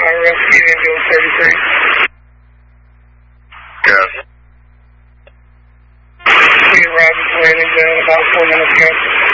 rescue ambulance 33. Yes. We arrived at the landing zone about 4 minutes ago.